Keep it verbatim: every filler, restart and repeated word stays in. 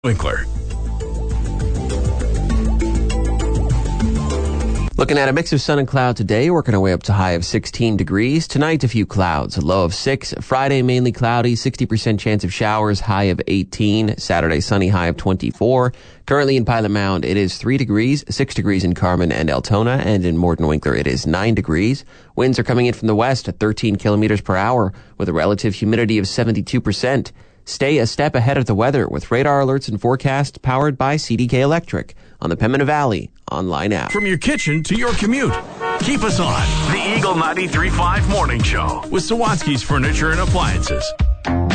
Winkler. Looking at a mix of sun and cloud today, working our way up to a high of sixteen degrees. Tonight, a few clouds, a low of six. Friday, mainly cloudy, sixty percent chance of showers, high of eighteen. Saturday, sunny, high of twenty-four. Currently in Pilot Mound, it is three degrees, six degrees in Carmen and Altona, and in Morton Winkler, it is nine degrees. Winds are coming in from the west at thirteen kilometers per hour, with a relative humidity of seventy-two percent. Stay a step ahead of the weather with radar alerts and forecasts powered by C D K Electric on the Pembina Valley online app. From your kitchen to your commute, keep us on the Eagle ninety-three point five Morning Show with Sawatsky's Furniture and Appliances.